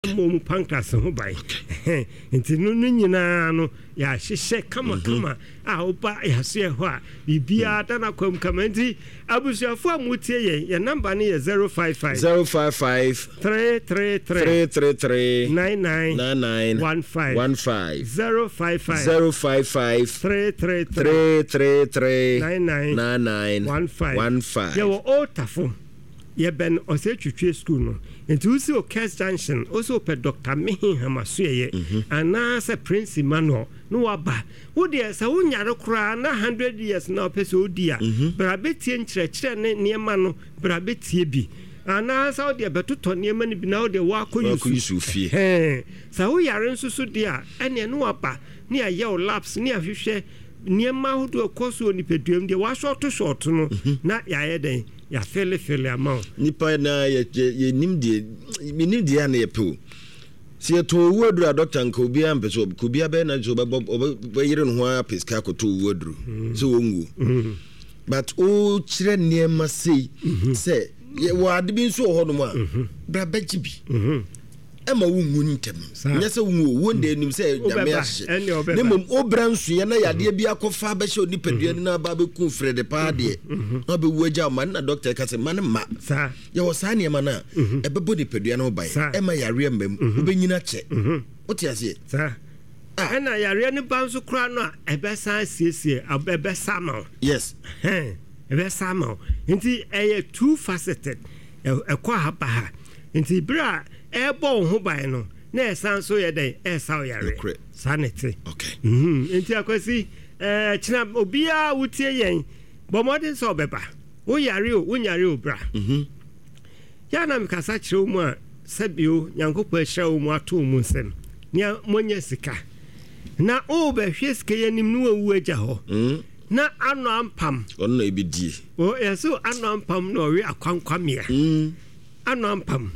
mo pancreas ho bai nti no nyina no ya hyehyɛ kama a oba ya so ho a bibia da na kwam kama nti abusuafo amutie ye number ne ye 055 333 99 15 055 333 99 15 ye wo otafo ye ben ose twetwe school no nti usi o Kes Junction also pe Dr. Mehin Hamasuye ana se Prince Emmanuel no waba wo de se wo nyare kura na 100 years na opese odia bra betie nkyerɛkyerɛ ne niema no bra betie bi ana sa wo de betoto niema ne bi na wo de wa koyusu fie sa wo yare nsusu de a ene no waba ne aye o laps ne ahwehwɛ niema ho do koso nipeduam de wa short no na yaye den ya fele amount nipa na ye nimdie minimdie na ye pe si to wodru doctor nka obi ampeso obi abe na so be yire no ho apeska ko to wodru so wongu but o kire niema sei se wo ade bi nso ho no ma bra baji bi ema wungu ntem nyese wungu wonde nim se nyame ahye ne mom obransu ye na yade bi akofa ba hye onipadua na ba be ku frede pa de na be wuaja man na doctor ka se man ma sa ye wo sa ne ma na ebebo nipadua na obai ema yare mbam obenyina che otiase sa na yare ne banso kra no ebe sa siesie ebe sama yes ebe sama nti eye two faceted ekwa haba nti bra ebo ho ban no na esan so ye den esa yare sanity okay nti akwasi china obia wutie yen bomodin so beba wo yare o wunyare o bra ya na mkasa kire mu a sabio nyankopɔ ahira mu ato mu nsem nia monye sika na o be hwe sika yanim no awu agya ho na ano ampam ono ebidie o yeso ano ampam no we akwankwamia ano ampam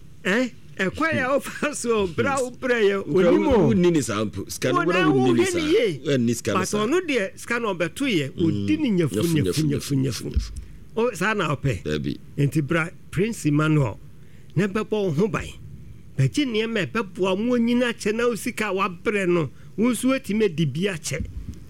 ekwaya ofaso bra upreye onimo nini sample scan no nini sa ni scan but ono de scan obeto ye odini nyafu o sana ope enti bra Prince Emmanuel na bebo ho bai baji ne me bebo amu onyina che na osika wa bre no wonsu atime dibia che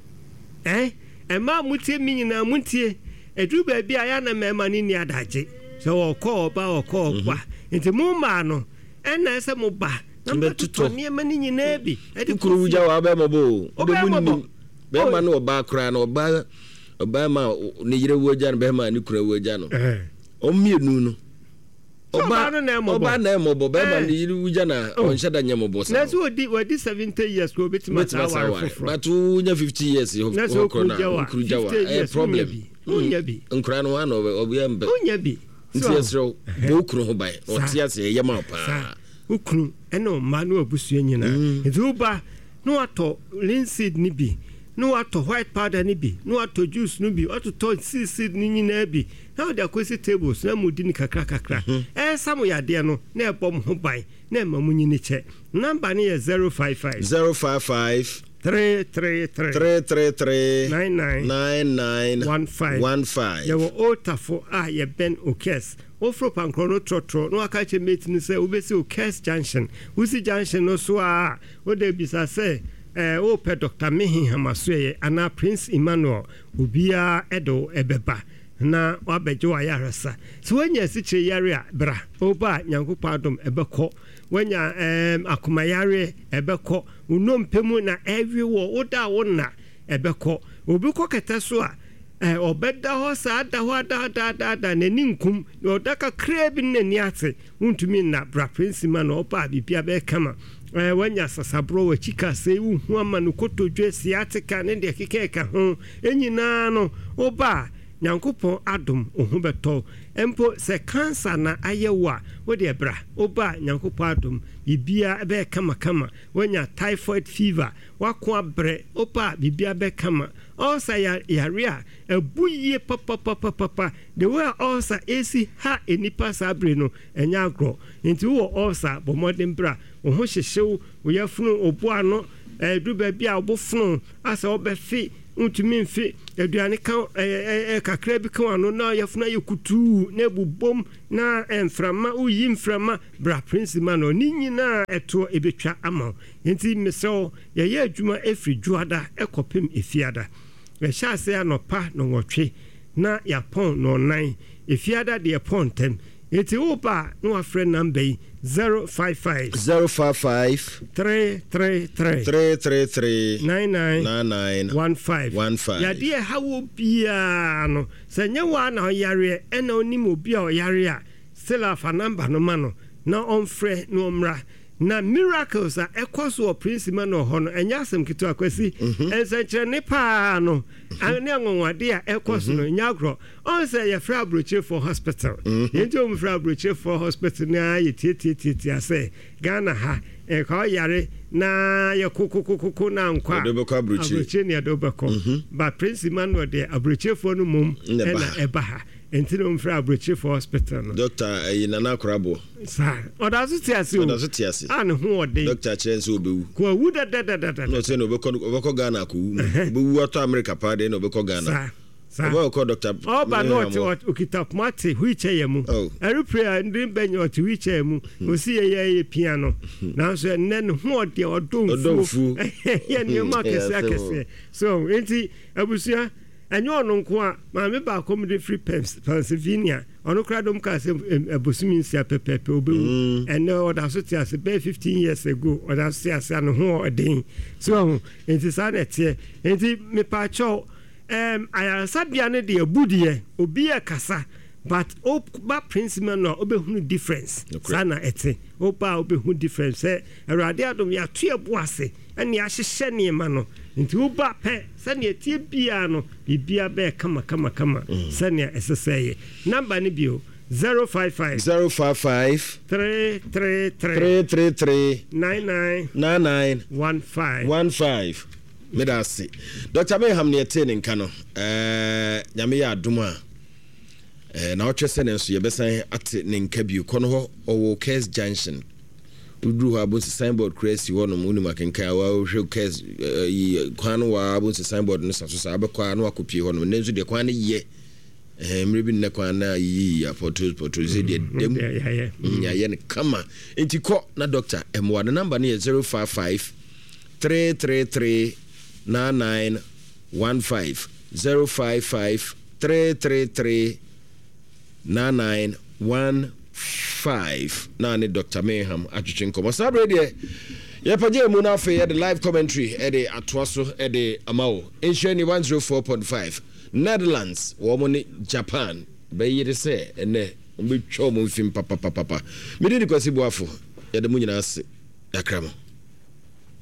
ema mutie minyina muntie edu ba bia ya na mema ni adaje so okọ kwa enti mu ma no ena ese mo ba na tuto ne ma ni nyina bi edi kuru ja wa ba mabo be ma no ba kra na oba ma ne yire woja no be ma ni kura woja no o mienu no oba na mo bo be ma ni yire woja na on shada nyamo sa na so wadi 70 years ko betima sa wa but unya 50 years ho kuru ja wa problem unya bi nkra no wa no obi ambe unya bi ntiesro bokru ho bai otiase yema pa ukru eno manu abusu nyina ntuba no ato linseed ni bi no ato white powder ni bi no ato juice ni bi ato seed ni nyina bi na de akosi tables na mudi ni kakra samu ya de no na ebom ho bai na mamu nyini che number ni 055 333 9915 yewo otafo a ye ben okes ofro pankrono trotro no aka che meeting se obesi okes junction usi junction no so a o de bisa se o pe Dr. Mehin Hamasuye ana Prince Emmanuel obia edo ebeba na wabejo ayarasa so wanya siche yare a bra oba nyankopɔ adom ebekɔ wanya akomayare ebekɔ unompemu na everywhere oda wona ebekɔ obi kɔ keta so a obeda ho sa da ho da nani nkum odaka krebi nani ate untumi na bra Prince man oba bibia be kama wanya sasabro wa chika se hu ama no kotodwe siatika ne de kekeka ho enyina no oba nyankopɔn adom ohu beto empo se cancer na ayewa wo de bra oba nyankopɔn adom bibia be kama wanya typhoid fever wako abre oba bibia be kama also yare a ebuye papa the way also esi ha enipa sabre no enya agro nti wo also bomodin bra wo ho hyehyew wo yafunu obo ano du ba bia obofunu asa obefi untumi mfe aduane ka kakra bi ka wano na yɛfuna yɛkutu na bubom na mframa uyi mframa bra principal no ni nyina ɛto ebetwa ama nti mesɛw yɛyɛ adwuma efiri juada ekopem efiada ɛhyɛ ase anopa no nwɔtwe na yapon no nan efiada de yapon tem eti opa no afrɛ number yi 055 333 9915 yade hawo bia no sɛ nyɛ wa na ɔyare ɛna onim obi a ɔyare a still afa number no ma no na ɔmfrɛ no ɔmra na miracles a ekoso principal no ho no enya asem kito akwasi ensankyere ne pa no ane anwonwade a ekoso no nyagro on say ye fra broche for hospital yento mu fra broche for hospital na ye tie ase Ghana ha e ka yare na ye kokokoko na nkwa abroche ne adobeko ba principal no de abroche for no mum na eba ha entino mfra abroche for hospital no doctor Nana Korabo sa odazo tiase an ho ode doctor chense obewu ko wu da no say no obeko Ghana ko wu obewu ato America pa de no obeko Ghana sa obeko doctor ba no okitap mate huiche yemu erupre ndin benyo oti huiche yemu osi ye piano na so nen ho ode odonfu ye ne makese so enti abusia enyo no nko a ma me ba comedy free Pennsylvania ono kradom ka se abosumi nsia pepepe obewu ene oda so tia se be 15 years ago oda so tia se no ho odin so enti sa na tie enti me pa cho ayasabia ne de abudie obi e kasa but ba principal no obehunu difference sana ete opa obehunu difference erade adom ya to eboase ene ya hyehye ne ma no nti oba pe sane tie bia no bibia be kama sane eseseye number ne bio 055 333 9915 medasi Dr. Mayhem ne ete ne nka no nyame ya adom a na otwese ne nso yebesan ate ne nka bio kono ho owo Kes Junction udru ha bo signboard crazy ho no munu makenka wa hwe Kes kwano wa bo signboard no saso sa abekwa no akopie ho no ne nso de kwan ne ye mrebi ne kwan na yi apoto ze de dem ya ye ne kama enti ko na doctor emwa the number ne 055 333 9915 055 333 9915 nani Dr. Mayhem atwetwe nkomo sabre de ye paje mu na fe the live commentary e de atoaso e de amawo enhwani 104.5 Netherlands wo mo ni Japan be yire se ene mbetwa mo mfim papa me de kwasi boafo ye de mu nyina ase yakramo